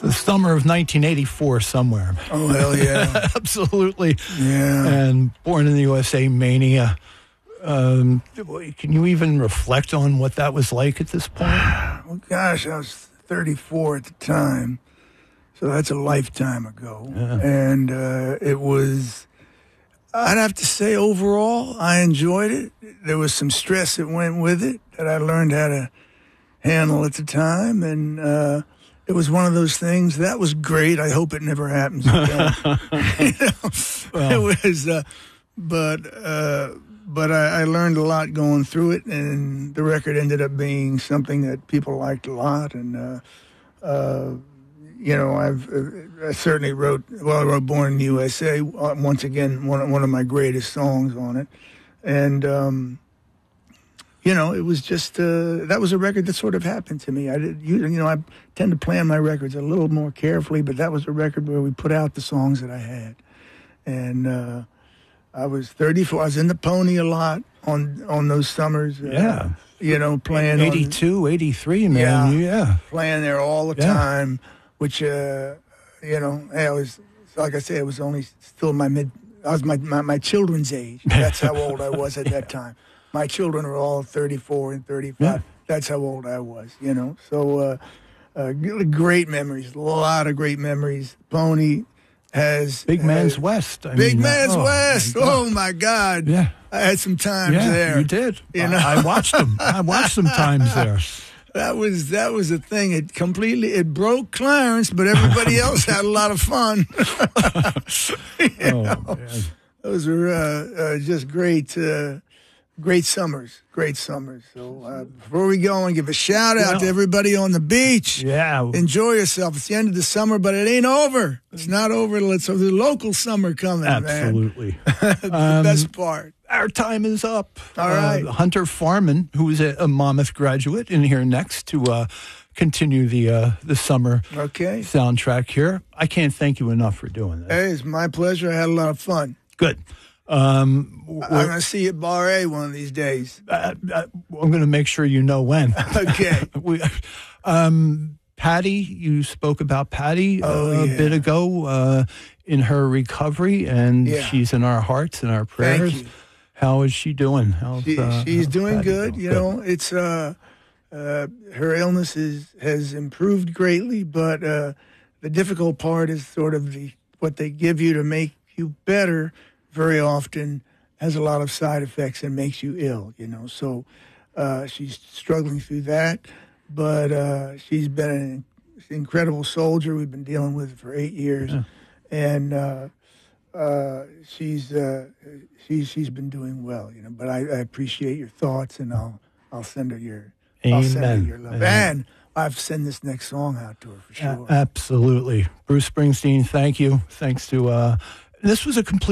the summer of 1984 somewhere. Oh, hell yeah. Absolutely. Yeah. And Born in the USA mania. Can you even reflect on what that was like at this point? Well, gosh, I was 34 at the time. So that's a lifetime ago. Yeah. And it was, I'd have to say, overall, I enjoyed it. There was some stress that went with it that I learned how to handle at the time. And it was one of those things that was great. I hope it never happens again. Well, it was, but I learned a lot going through it, and the record ended up being something that people liked a lot. And I certainly wrote "Born in the USA." Once again, one of my greatest songs on it, and. It was just that was a record that sort of happened to me. I tend to plan my records a little more carefully, but that was a record where we put out the songs that I had, and I was 34. I was in the Pony a lot on those summers. Playing 82, 83, man. Yeah, playing there all the time. Which I was, like I said, it was only still I was my children's age. That's how old I was at that time. My children are all 34 and 35. Yeah. That's how old I was, So great memories, a lot of great memories. Pony has... Big Man's West. Big Man's West. Oh, my God. Yeah. I had some times there. You did. I watched them. I watched some times there. That was a thing. It broke Clarence, but everybody else had a lot of fun. Those were just great... Great summers. So before we go, I want to give a shout out to everybody on the beach. Yeah. Enjoy yourself. It's the end of the summer, but it ain't over. It's not over. It's the local summer coming, Absolutely. Man. The best part. Our time is up. All right. Hunter Farman, who is a Monmouth graduate, in here next to continue the summer soundtrack here. I can't thank you enough for doing that. Hey, it's my pleasure. I had a lot of fun. Good. I'm going to see you at Bar A one of these days. I'm going to make sure you know when. Okay. Patty, you spoke about Patty a bit ago in her recovery, and she's in our hearts and our prayers. Thank you. How is she doing? She's doing Patty good. doing? It's her illness has improved greatly, but the difficult part is sort of what they give you to make you better. Very often has a lot of side effects and makes you ill, So she's struggling through that, but she's been an incredible soldier. We've been dealing with it for 8 years, and she's been doing well, But I appreciate your thoughts, and I'll send her your love. Amen. And I've sent this next song out to her for sure. Absolutely, Bruce Springsteen. Thank you. Thanks to this was a complete.